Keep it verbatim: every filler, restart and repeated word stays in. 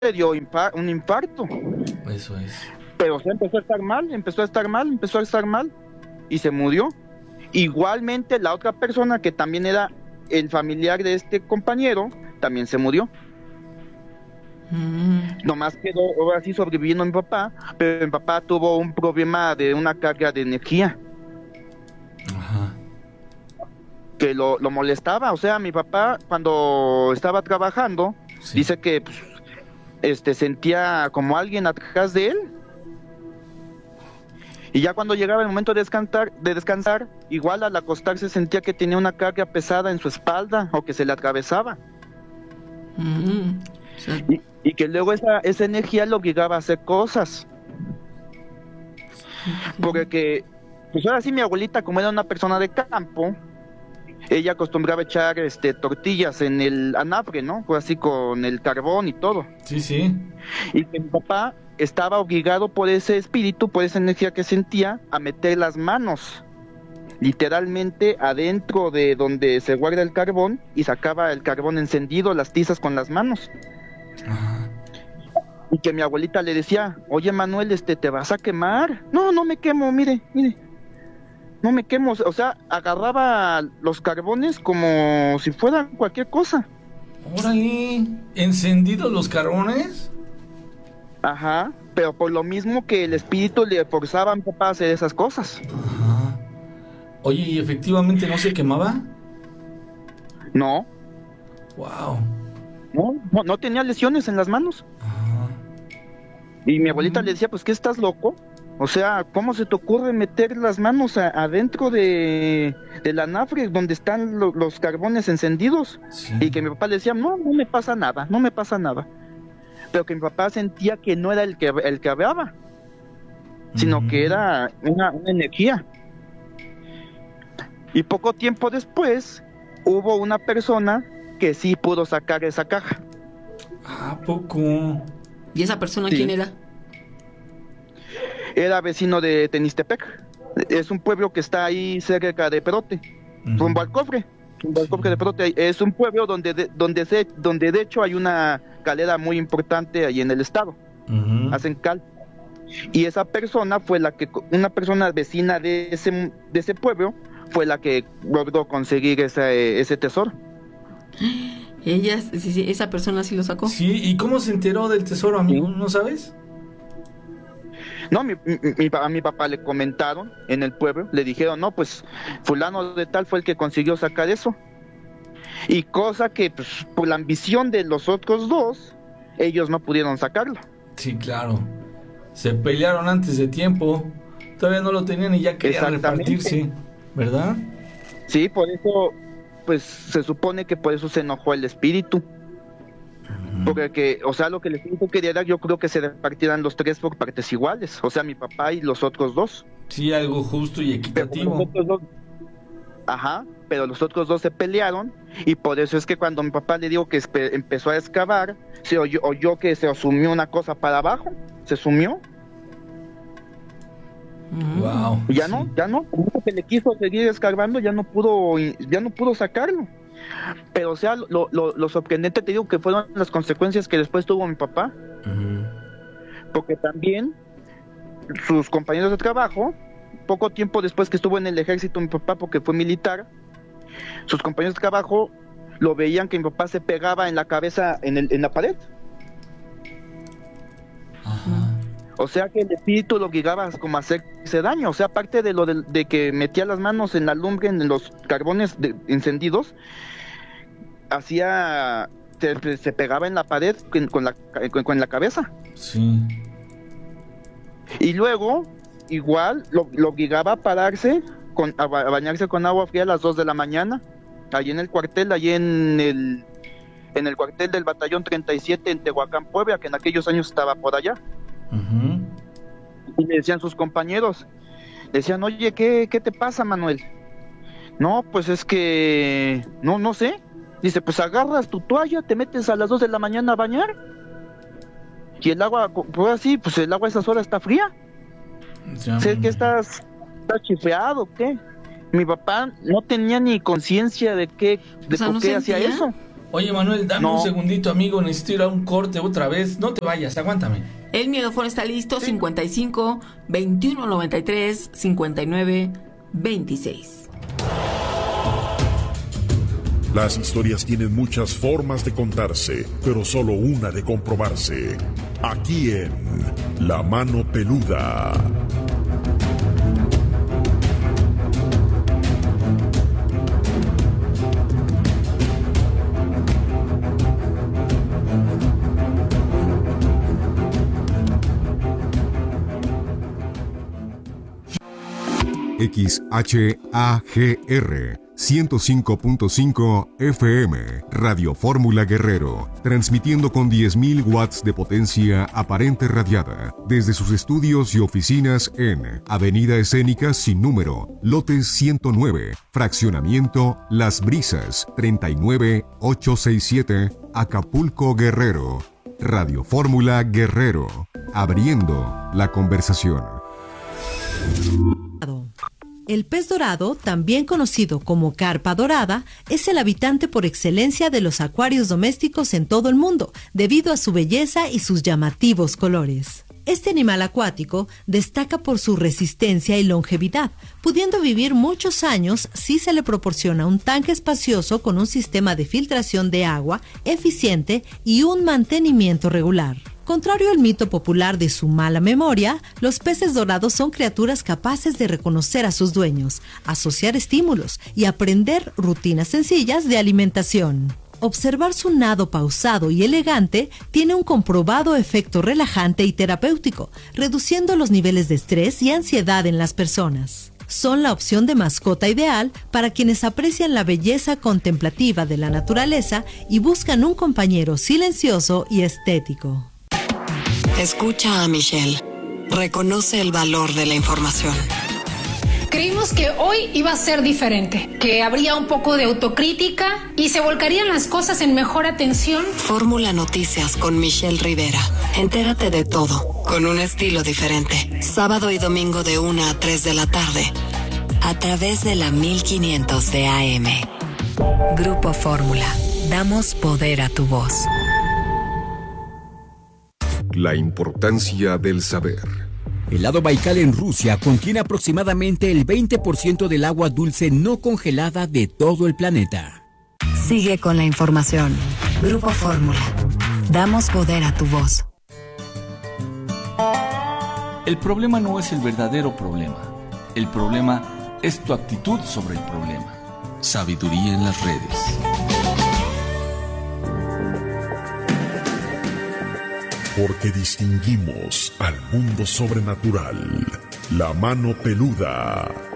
le dio infa- un infarto. Eso es. Pero o sea, empezó a estar mal, empezó a estar mal, empezó a estar mal y se murió. Igualmente la otra persona que también era el familiar de este compañero, también se murió. Mm. Nomás quedó ahora sí sobreviviendo mi papá, pero mi papá tuvo un problema de una carga de energía. Ajá. Que lo, lo molestaba, o sea, mi papá cuando estaba trabajando, Sí. dice que pues, este sentía como alguien atrás de él. Y ya cuando llegaba el momento de descansar, de descansar, igual al acostarse sentía que tenía una carga pesada en su espalda o que se le atravesaba. Mm. O sea, Y, y que luego esa, esa energía lo obligaba a hacer cosas. Porque que, pues ahora sí mi abuelita, como era una persona de campo, ella acostumbraba a echar este tortillas en el anafre, ¿no? Fue así con el carbón y todo. sí, sí. Y que mi papá estaba obligado por ese espíritu, por esa energía que sentía, a meter las manos literalmente adentro de donde se guarda el carbón y sacaba el carbón encendido, las tizas con las manos. Ajá. Y que mi abuelita le decía, oye Manuel, este, ¿te vas a quemar? No, no me quemo, mire, mire, no me quemo. O sea, agarraba los carbones como si fueran cualquier cosa. Órale, ¿encendidos los carbones? Ajá, pero por lo mismo que el espíritu le forzaba a mi papá a hacer esas cosas. Ajá. Oye, ¿y efectivamente no se quemaba? No, Wow. no, no, no tenía lesiones en las manos. Ajá. Y mi abuelita le decía, pues, ¿qué estás loco? O sea, ¿cómo se te ocurre meter las manos a- adentro de, de la anafre donde están lo- los carbones encendidos? Sí. Y que mi papá le decía, no, no me pasa nada, no me pasa nada. Pero que mi papá sentía que no era el que, el que hablaba, sino Mm. que era una, una energía. Y poco tiempo después, hubo una persona que sí pudo sacar esa caja. ¿A poco? ¿Y esa persona Sí. quién era? Era vecino de Tenistepec. Es un pueblo que está ahí cerca de Perote, Ujú. rumbo al cofre. Rumbo al cofre de Perote. Es un pueblo donde de, donde se, donde de hecho hay una calera muy importante ahí en el estado. Ujú. Hacen cal. Y esa persona fue la que, una persona vecina de ese, de ese pueblo, fue la que logró conseguir ese, ese tesoro. Ella, sí, sí, esa persona sí lo sacó. Sí, ¿y cómo se enteró del tesoro, amigo? Sí. ¿No sabes? No, mi, mi, mi, a mi papá le comentaron en el pueblo, le dijeron, no, pues fulano de tal fue el que consiguió sacar eso. Y cosa que, pues, por la ambición de los otros dos, ellos no pudieron sacarlo. Sí, claro. Se pelearon antes de tiempo. Todavía no lo tenían y ya querían Exactamente. repartirse, ¿verdad? Sí, por eso, pues se supone que por eso se enojó el espíritu. Ujú. Porque, que, o sea, lo que el espíritu quería era, yo creo que se repartieran los tres por partes iguales. O sea, mi papá y los otros dos. Sí, algo justo y Pero como equitativo. los otros dos, ajá, pero los otros dos se pelearon y por eso es que cuando mi papá le dijo que espe- empezó a excavar, se oyó, oyó que se sumió una cosa para abajo, se sumió Mm. Wow. y ya sí. no, ya no, como que le quiso seguir escarbando, ya no pudo, ya no pudo sacarlo. Pero o sea, lo, lo, lo sorprendente te digo que fueron las consecuencias que después tuvo mi papá, Ujú. porque también sus compañeros de trabajo, poco tiempo después que estuvo en el ejército mi papá, porque fue militar, sus compañeros de trabajo lo veían que mi papá se pegaba en la cabeza en, el, en la pared. Ajá. O sea que el espíritu lo obligaba como a hacerse daño. O sea, aparte de lo de, de que metía las manos en la lumbre, en los carbones de- encendidos, hacía, se, se pegaba en la pared con, con la, con, con la cabeza. Sí. Y luego, igual, lo, lo obligaba a pararse, con, a, ba- a bañarse con agua fría a las dos de la mañana, allí en el cuartel, allí en el, en el cuartel del batallón treinta y siete en Tehuacán, Puebla, que en aquellos años estaba por allá. Ujú. Y le decían sus compañeros, le decían, oye, ¿qué, qué te pasa, Manuel? No, pues es que, no, no sé. Dice, pues agarras tu toalla, te metes a las dos de la mañana a bañar. Y el agua, pues así, pues el agua a esas horas está fría. Ya ¿Sé me- que estás, estás chifeado o qué? Mi papá no tenía ni conciencia de qué, de O sea, por ¿no qué hacía sentía? eso. Oye, Manuel, dame No. un segundito, amigo. Necesito ir a un corte otra vez. No te vayas, aguántame. El miedofón está listo, cincuenta y cinco, veintiuno noventa y tres, cincuenta y nueve, veintiséis. Las historias tienen muchas formas de contarse, pero solo una de comprobarse. Aquí en La Mano Peluda. X H A G R ciento cinco punto cinco F M, Radio Fórmula Guerrero, transmitiendo con diez mil watts de potencia aparente radiada, desde sus estudios y oficinas en Avenida Escénica sin número, lote ciento nueve, fraccionamiento Las Brisas, treinta y nueve mil ochocientos sesenta y siete, Acapulco, Guerrero. Radio Fórmula Guerrero, abriendo la conversación. El pez dorado, también conocido como carpa dorada, es el habitante por excelencia de los acuarios domésticos en todo el mundo, debido a su belleza y sus llamativos colores. Este animal acuático destaca por su resistencia y longevidad, pudiendo vivir muchos años si se le proporciona un tanque espacioso con un sistema de filtración de agua eficiente y un mantenimiento regular. Contrario al mito popular de su mala memoria, los peces dorados son criaturas capaces de reconocer a sus dueños, asociar estímulos y aprender rutinas sencillas de alimentación. Observar su nado pausado y elegante tiene un comprobado efecto relajante y terapéutico, reduciendo los niveles de estrés y ansiedad en las personas. Son la opción de mascota ideal para quienes aprecian la belleza contemplativa de la naturaleza y buscan un compañero silencioso y estético. Escucha a Michelle. Reconoce el valor de la información. Creímos que hoy iba a ser diferente, que habría un poco de autocrítica y se volcarían las cosas en mejor atención. Fórmula Noticias con Michelle Rivera. Entérate de todo, con un estilo diferente. Sábado y domingo de una a tres de la tarde. A través de la mil quinientos de A M. Grupo Fórmula. Damos poder a tu voz. La importancia del saber. El lago Baikal en Rusia contiene aproximadamente el veinte por ciento del agua dulce no congelada de todo el planeta. Sigue con la información. Grupo Fórmula. Damos poder a tu voz. El problema no es el verdadero problema. El problema es tu actitud sobre el problema. Sabiduría en las redes. Porque distinguimos al mundo sobrenatural. La Mano Peluda.